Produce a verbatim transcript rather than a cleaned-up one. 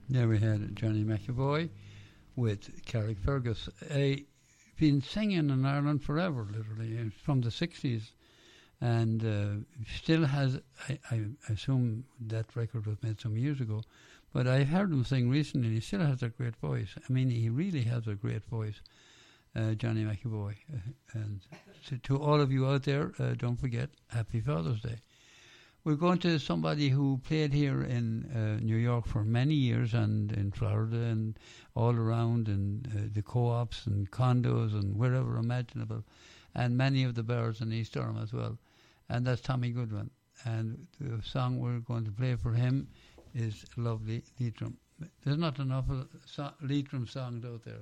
There we had Johnny McAvoy with Carrickfergus. Uh, been singing in Ireland forever, literally, uh, from the sixties, and uh, still has, I, I assume that record was made some years ago, but I heard him sing recently, and he still has a great voice. I mean, he really has a great voice, uh, Johnny McAvoy. Uh, and to, to all of you out there, uh, don't forget, Happy Father's Day. We're going to somebody who played here in uh, New York for many years, and in Florida and all around, and uh, the co-ops and condos and wherever imaginable, and many of the bars in East Durham as well. And that's Tommy Goodwin. And the song we're going to play for him is Lovely Leitrim. There's not enough of so- Leitrim songs out there.